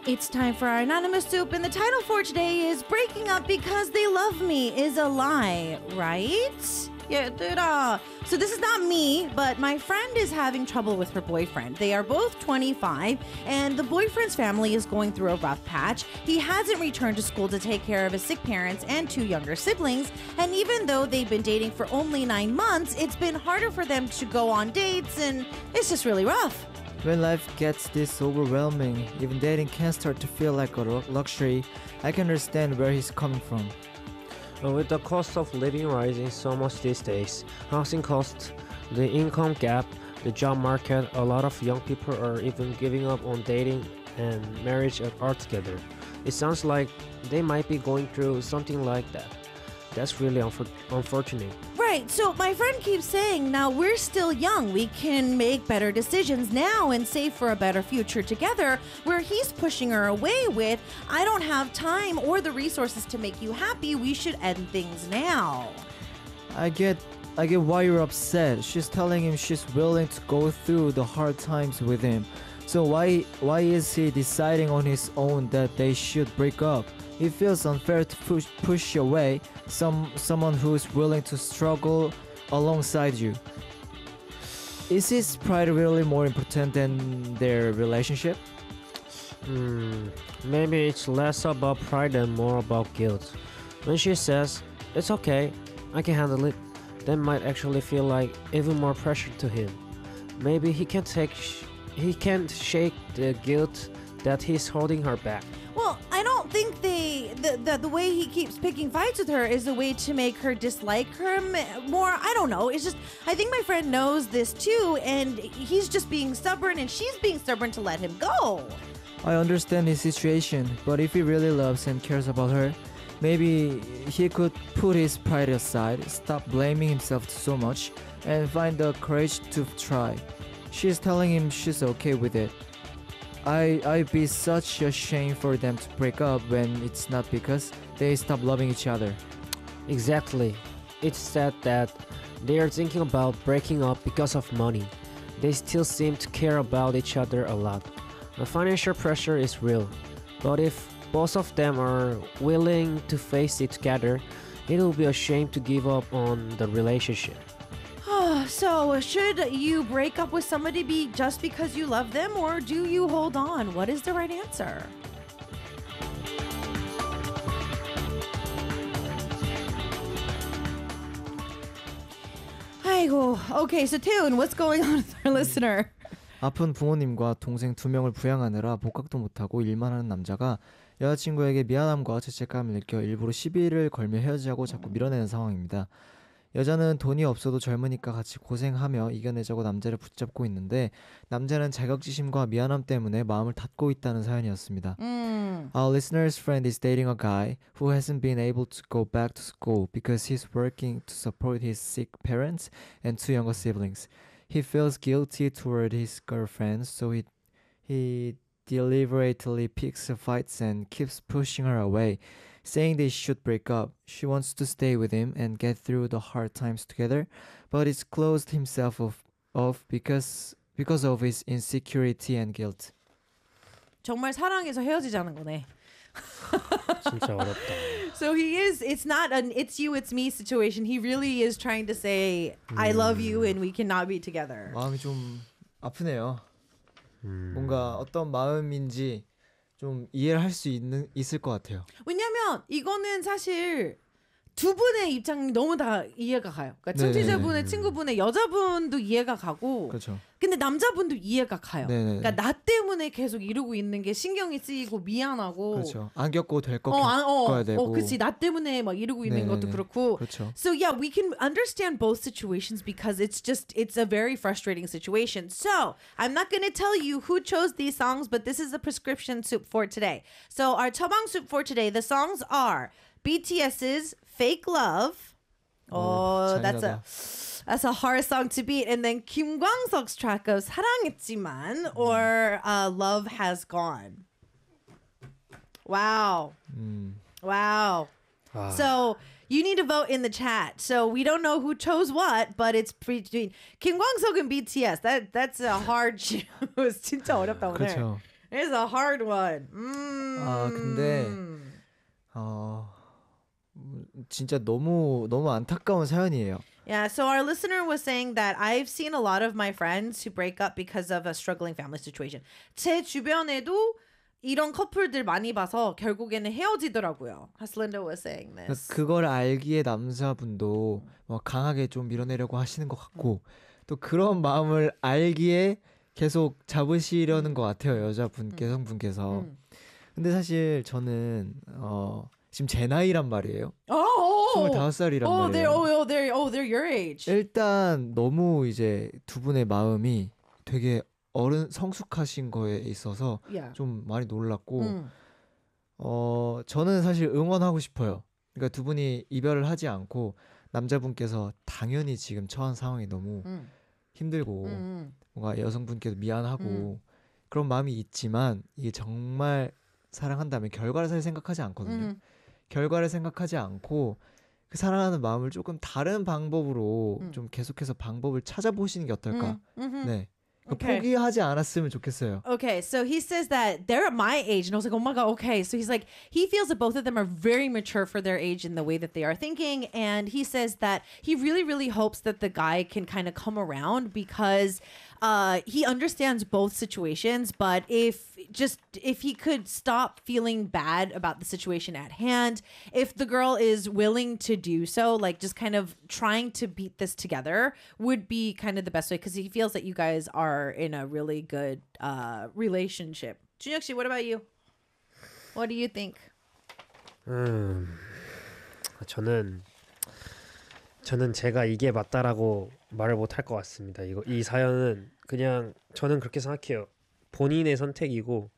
It's time for our anonymous soup, and the title for today is "Breaking Up Because They Love Me Is a Lie," right? Yeah, so this is not me, but my friend is having trouble with her boyfriend. They are both 25, and the boyfriend's family is going through a rough patch. He hasn't returned to school to take care of his sick parents and 2 younger siblings, and even though they've been dating for only 9 months, it's been harder for them to go on dates, and it's just really rough. When life gets this overwhelming, even dating can start to feel like a luxury. I can understand where he's coming from. With the cost of living rising so much these days, housing costs, the income gap, the job market, a lot of young people are even giving up on dating and marriage altogether. It sounds like they might be going through something like that. That's really unfortunate. Right, so my friend keeps saying, now we're still young, we can make better decisions now and save for a better future together, where he's pushing her away with, I don't have time or the resources to make you happy, we should end things now. I get why you're upset. She's telling him she's willing to go through the hard times with him. So why is he deciding on his own that they should break up? It feels unfair to push away someone who's willing to struggle alongside you. Is his pride really more important than their relationship? Maybe it's less about pride and more about guilt. When she says, it's okay, I can handle it, that might actually feel like even more pressure to him. Maybe he can't shake the guilt that he's holding her back. Well, I don't think the way he keeps picking fights with her is a way to make her dislike her more. I don't know. It's just, I think my friend knows this too, and he's just being stubborn, and she's being stubborn to let him go. I understand his situation, but if he really loves and cares about her, maybe he could put his pride aside, stop blaming himself so much, and find the courage to try. She's telling him she's okay with it. I'd be such a shame for them to break up when it's not because they stop loving each other. Exactly. It's sad that they are thinking about breaking up because of money. They still seem to care about each other a lot. The financial pressure is real, but if both of them are willing to face it together, it will be a shame to give up on the relationship. So, should you break up with somebody just because you love them, or do you hold on? What is the right answer? 아이고, okay, so Taewoon, what's going on with our listener? 아픈 부모님과 동생 2명을 부양하느라 복학도 못하고 일만 하는 남자가 여자친구에게 미안함과 죄책감을 느껴 일부러 시비를 걸며 헤어지자고 자꾸 밀어내는 상황입니다. 여자는 돈이 없어도 젊으니까 같이 고생하며 이겨내자고 남자를 붙잡고 있는데 남자는 자격지심과 미안함 때문에 마음을 닫고 있다는 사연이었습니다. Our listener's friend is dating a guy who hasn't been able to go back to school because he's working to support his sick parents and 2 younger siblings. He feels guilty toward his girlfriend, so he deliberately picks fights and keeps pushing her away, saying they should break up. She wants to stay with him and get through the hard times together, but he's closed himself off because of his insecurity and guilt. 정말 사랑해서 헤어지자는 거네. 진짜 어렵다. So he is, it's not an it's you, it's me situation. He really is trying to say, I love you and we cannot be together. 마음이 좀 아프네요. 뭔가 어떤 마음인지 좀 이해를 할 수 있을 것 같아요. 왜냐면 이거는 사실 두 분의 입장이 너무 다 이해가 가요. 그러니까 청취자분의 친구분의 여자분도 이해가 가고, 그렇죠. 근데 남자분도 이해가 가요. 네네네. 그러니까 나 때문에 계속 이러고 있는 게 신경이 쓰이고 미안하고. 그렇죠. 안 겪고 될 거 겪어야 되고. 그치. 나 때문에 막 이러고 있는 것도 그렇고. 그렇죠. So yeah, we can understand both situations because it's a very frustrating situation. So I'm not going to tell you who chose these songs, but this is a prescription soup for today. So our 처방 soup for today, the songs are BTS's Fake Love. Oh, that's a hard song to beat. And then Kim Kwang-seok's track of 사랑했지만 or Love Has Gone. Wow. Wow. So you need to vote in the chat. So we don't know who chose what, but it's between Kim Kwang-seok and BTS. That's a hard choose. 진짜 어렵다 오늘. 그렇죠. It's a hard one. 아, 근데 진짜 너무 안타까운 사연이에요. Yeah, so our listener was saying that I've seen a lot of my friends who break up because of a struggling family situation. 제 주변에도 이런 커플들 많이 봐서 결국에는 헤어지더라고요. As Linda was saying this. 그걸 알기에 남자분도 뭐 강하게 좀 밀어내려고 하시는 것 같고 또 그런 마음을 알기에 계속 잡으시려는 것 같아요. 여성분께서. 근데 사실 저는 지금 제 나이란 말이에요. 25살이란 말이에요. They're your age. 일단 너무 이제 두 분의 마음이 되게 성숙하신 거에 있어서 Yeah. 좀 많이 놀랐고 저는 사실 응원하고 싶어요. 그러니까 두 분이 이별을 하지 않고 남자분께서 당연히 지금 처한 상황이 너무 힘들고 뭔가 여성분께도 미안하고 그런 마음이 있지만 이게 정말 사랑한다면 결과를 사실 생각하지 않거든요. 결과를 생각하지 않고 그 사랑하는 마음을 조금 다른 방법으로 좀 계속해서 방법을 찾아보시는 게 어떨까? 네. Okay. 포기하지 않았으면 좋겠어요. Okay, so he says that they're at my age, and I was like, oh my god, okay. So he's like, he feels that both of them are very mature for their age in the way that they are thinking, and he says that he really, really hopes that the guy can kind of come around because he understands both situations, but if he could stop feeling bad about the situation at hand, if the girl is willing to do so, like just kind of trying to beat this together would be kind of the best way because he feels that you guys are in a really good relationship. 준혁 씨, what about you? What do you think? 저는 제가 이게 맞다라고 말을 못할 것 같습니다. 이 사연은 그냥 저는 그렇게 생각해요. 본인의 선택이고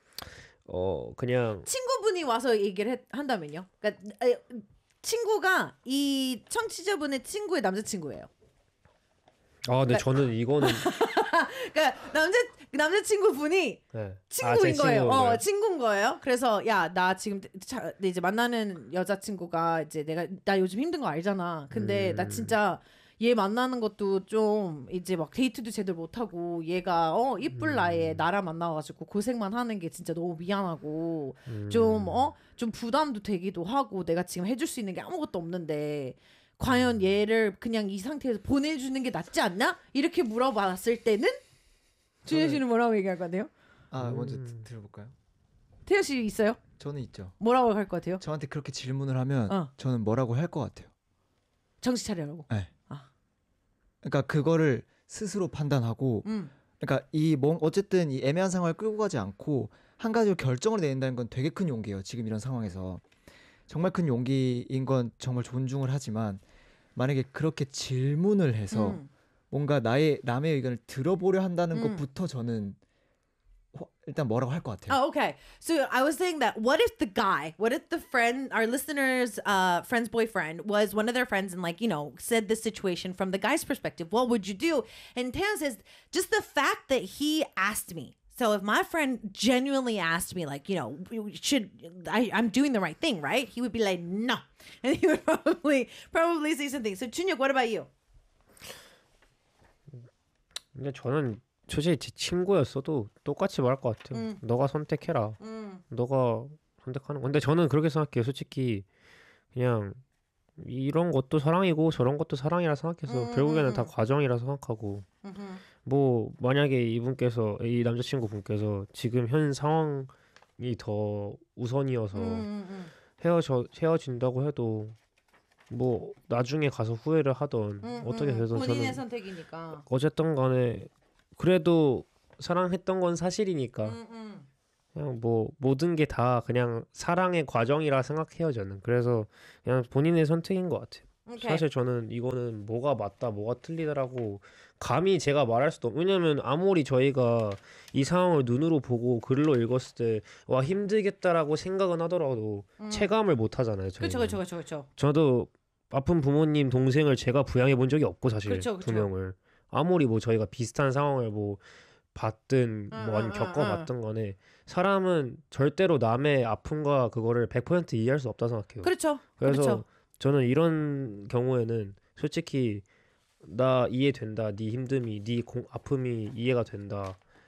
그냥 친구분이 와서 얘기를 한다면요? 그러니까 친구가 이 청취자분의 친구의 남자친구예요. 근데 저는 이거는 그러니까 남자친구분이 네. 친구인 거예요. 친구인 거예요. 그래서 야, 나 지금 이제 만나는 여자친구가 이제 나 요즘 힘든 거 알잖아. 근데 나 진짜 얘 만나는 것도 좀 이제 막 데이트도 제대로 못 하고 얘가 이쁠 나이에 나랑 만나가지고 고생만 하는 게 진짜 너무 미안하고 좀 부담도 되기도 하고 내가 지금 해줄 수 있는 게 아무것도 없는데 과연 얘를 그냥 이 상태에서 보내주는 게 낫지 않나? 이렇게 물어봤을 때는 준현 씨는 뭐라고 얘기할 것 같아요? 먼저 들어볼까요? 태현 씨 있어요? 저는 있죠. 뭐라고 할 것 같아요? 저한테 그렇게 질문을 하면 저는 뭐라고 할 것 같아요. 정신 차리라고. 네. 그러니까 그거를 스스로 판단하고 그러니까 어쨌든 이 애매한 상황을 끌고 가지 않고 한 가지로 결정을 내린다는 건 되게 큰 용기예요. 지금 이런 상황에서 정말 큰 용기인 건 정말 존중을 하지만 만약에 그렇게 질문을 해서 뭔가 남의 의견을 들어보려 한다는 것부터 저는 일단 뭐라고 할 것 같아요. Oh, okay. So I was saying that what if the friend, our listener's friend's boyfriend was one of their friends and said this situation from the guy's perspective, what would you do? And Taeyeon says, just the fact that he asked me. So if my friend genuinely asked me, I'm doing the right thing, right? He would be like, no. And he would probably say something. So Junhyuk, what about you? 근데 저는 솔직히 제 친구였어도 똑같이 말할 것 같아요. 너가 선택해라. 너가 선택하는 건데 저는 그렇게 생각해요. 솔직히 그냥 이런 것도 사랑이고 저런 것도 사랑이라 생각해서 결국에는 다 과정이라 생각하고 뭐 만약에 이 남자친구분께서 지금 현 상황이 더 우선이어서 헤어진다고 해도 뭐 나중에 가서 후회를 하던 어떻게 돼서 본인의 저는 선택이니까 어쨌든 간에 그래도 사랑했던 건 사실이니까 그냥 뭐 모든 게 다 그냥 사랑의 과정이라 생각해요 저는. 그래서 그냥 본인의 선택인 것 같아요. Okay. 사실 저는 이거는 뭐가 맞다 뭐가 틀리다라고 감히 제가 말할 수도 왜냐면 아무리 저희가 이 상황을 눈으로 보고 글로 읽었을 때 와 힘들겠다라고 생각은 하더라도 체감을 못 하잖아요. 그렇죠. 저도 아픈 부모님 동생을 제가 부양해 본 적이 없고 사실 그쵸. 두 명을 아무리 뭐 저희가 비슷한 상황을 뭐 봤든 뭐 아니면 겪어봤든 간에 사람은 절대로 남의 아픔과 그거를 100% 이해할 수 없다 생각해요. 그래서 저는 이런 경우에는 솔직히 나 이해된다. 네 힘듦이 네 아픔이 이해가 된다.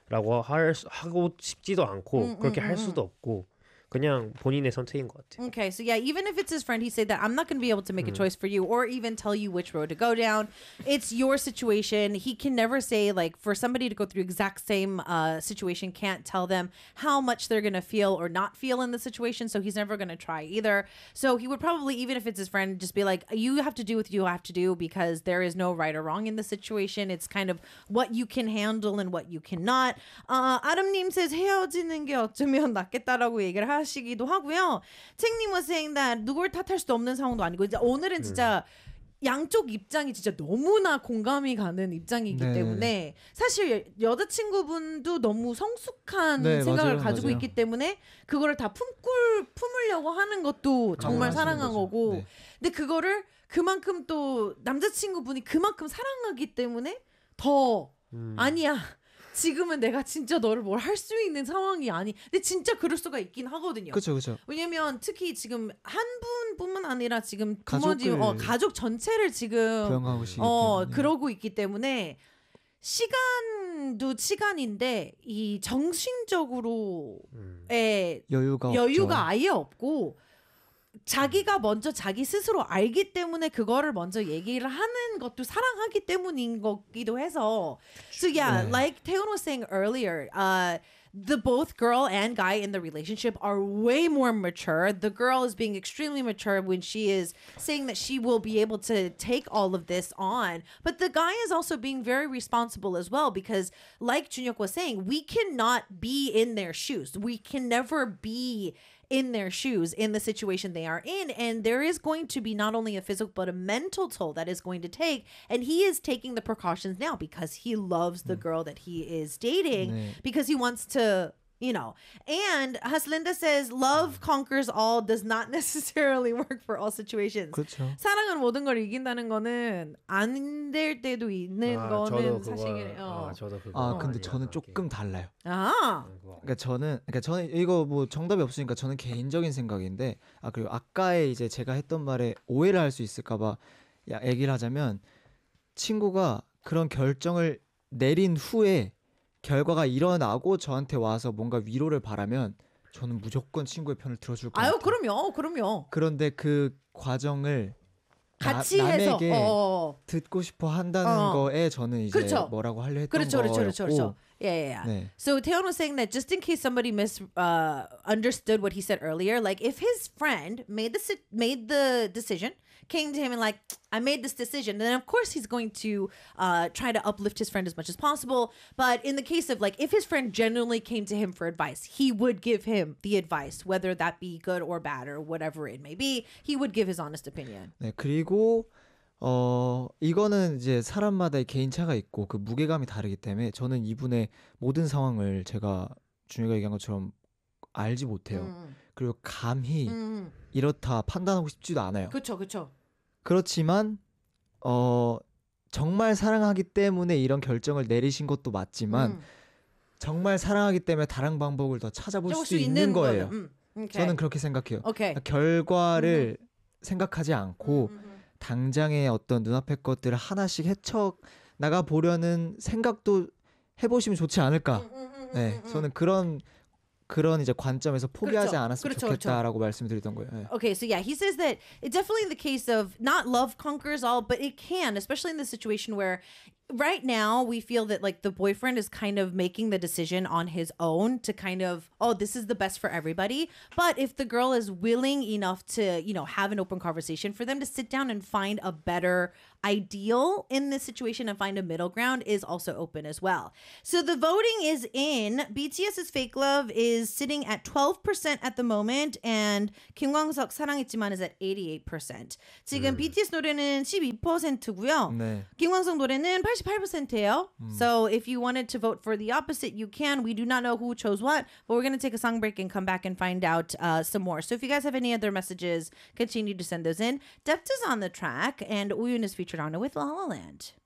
라고 하고 싶지도 않고 그렇게 할 수도 없고 그냥 본인의 선택인 것 같아. Okay, so yeah, even if it's his friend, he said that I'm not going to be able to make a choice for you or even tell you which road to go down. It's your situation. He can never say, like, for somebody to go through exact same situation, can't tell them how much they're going to feel or not feel in the situation. So he's never going to try either. So he would probably, even if it's his friend, just be like, you have to do what you have to do because there is no right or wrong in the situation. It's kind of what you can handle and what you cannot. 아름님 says 헤어지는 게 어쩌면 낫겠다라고 얘기를 하시기도 하고요. 책님 was saying that 누굴 탓할 수도 없는 상황도 아니고 이제 오늘은 진짜 양쪽 입장이 진짜 너무나 공감이 가는 입장이기 네. 때문에 사실 여자친구분도 너무 성숙한 네, 생각을 맞아요, 가지고 맞아요. 있기 때문에 그거를 다 품으려고 하는 것도 정말 하시는 사랑한 거죠. 거고 네. 근데 그거를 그만큼 또 남자친구분이 그만큼 사랑하기 때문에 더 아니야 지금은 내가 진짜 너를 뭘 할 수 있는 상황이 아니. 근데 진짜 그럴 수가 있긴 하거든요. 그렇죠, 그렇죠. 왜냐면 특히 지금 한 분뿐만 아니라 지금 가족을 부모님, 가족 전체를 지금 부양하고 계시기 때문에. 그러고 있기 때문에 시간도 시간인데 이 정신적으로의 여유가 여유가 없죠. 아예 없고 자기가 먼저 자기 스스로 알기 때문에 그거를 먼저 얘기를 하는 것도 사랑하기 때문인 거기도 해서 So yeah, 네. like Taeyeon was saying earlier, the both girl and guy in the relationship are way more mature. The girl is being extremely mature when she is saying that she will be able to take all of this on. But the guy is also being very responsible as well because like Junhyuk was saying, we cannot be in their shoes. We can never be in their shoes in the situation they are in, and there is going to be not only a physical but a mental toll that is going to take, and he is taking the precautions now because he loves the girl that he is dating 네. because he wants to, you know. And Haslinda says love conquers all does not necessarily work for all situations. 그렇죠. 사랑은 모든 걸 이긴다는 거는 안 될 때도 있는 거는 사실이에요. 저도 그거. 아, 근데 저는 조금 달라요. 아, 그러니까 저는 이거 뭐 정답이 없으니까 저는 개인적인 생각인데 그리고 아까의 이제 제가 했던 말에 오해를 할 수 있을까봐 얘기를 하자면 친구가 그런 결정을 내린 후에 결과가 일어나고 저한테 와서 뭔가 위로를 바라면 저는 무조건 친구의 편을 들어줄 것 아유, 같아요. 그럼요. 그런데 그 과정을 같이 해서 남에게 듣고 싶어 한다는 거에 저는 이제 그렇죠. 뭐라고 하려 했던 그렇죠. 거였고 Yeah. 네. So Taeyeon was saying that just in case somebody understood what he said earlier, like if his friend made the decision, came to him and like, I made this decision, then of course he's going to try to uplift his friend as much as possible. But in the case of like, if his friend genuinely came to him for advice, he would give him the advice, whether that be good or bad or whatever it may be. He would give his honest opinion. 네, 그리고 이거는 이제 사람마다의 개인차가 있고 그 무게감이 다르기 때문에 저는 이분의 모든 상황을 제가 준이가 얘기한 것처럼 알지 못해요. 그리고 감히 이렇다 판단하고 싶지도 않아요. 그렇죠. 그렇지만 정말 사랑하기 때문에 이런 결정을 내리신 것도 맞지만 정말 사랑하기 때문에 다른 방법을 더 찾아볼 수 있는 거예요. Okay. 저는 그렇게 생각해요. Okay. 결과를 생각하지 않고 당장의 어떤 눈앞의 것들을 하나씩 헤쳐 나가 보려는 생각도 해보시면 좋지 않을까. 네, 저는 그런 이제 관점에서 포기하지 그렇죠. 않았으면 그렇죠, 좋겠다라고 말씀드렸던 거예요. 네. Okay, so yeah, he says that it definitely in the case of not love conquers all, but it can, especially in the situation where right now we feel that like the boyfriend is kind of making the decision on his own to kind of, oh, this is the best for everybody. But if the girl is willing enough to, you know, have an open conversation, for them to sit down and find a better ideal in this situation and find a middle ground is also open as well. So the voting is in. BTS's Fake Love is sitting at 12% at the moment, and Kim Kwang-seok 사랑했지만 is at 88%. 지금 BTS 노래는 12%고요. 네. Kim Kwang-seok 노래는 88%예요. So if you wanted to vote for the opposite, you can. We do not know who chose what, but we're going to take a song break and come back and find out some more. So if you guys have any other messages, continue to send those in. Dept is on the track, and Uyun is featured on it with La La Land.